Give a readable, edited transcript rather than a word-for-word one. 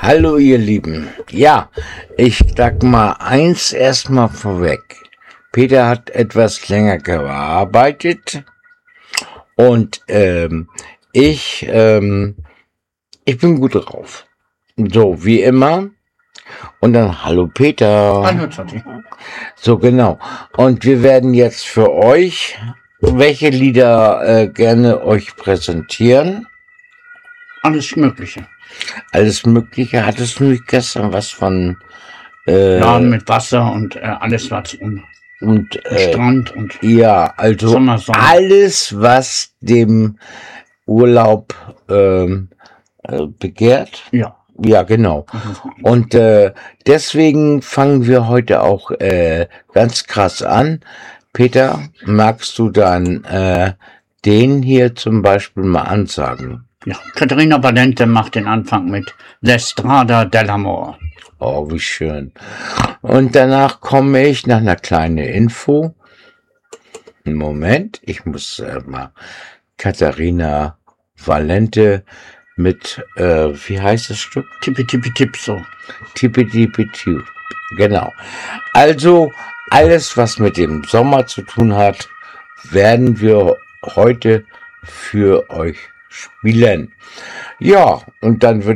Hallo ihr Lieben. Ja, ich sag mal eins erstmal vorweg. Peter hat etwas länger gearbeitet und ich bin gut drauf. So, wie immer. Und dann hallo Peter. Hallo Zotti. So, genau. Und wir werden jetzt für euch welche Lieder gerne euch präsentieren. Alles Mögliche. Alles Mögliche. Hattest du nicht gestern was von Laden mit Wasser und alles was und Strand und ja, also Sommer. alles, was dem Urlaub begehrt. Ja. Ja, genau. Und deswegen fangen wir heute auch ganz krass an. Peter, magst du dann den hier zum Beispiel mal ansagen? Ja. Caterina Valente macht den Anfang mit L'Estrada dell'Amore. Oh, wie schön. Und danach komme ich nach einer kleinen Info. Moment, ich muss mal Caterina Valente mit, wie heißt das Stück? Tippi-Tippi-Tipp-So. Tippi-Tippi-Tipp. Genau. Also, alles, was mit dem Sommer zu tun hat, werden wir heute für euch spielen. Ja, und dann würde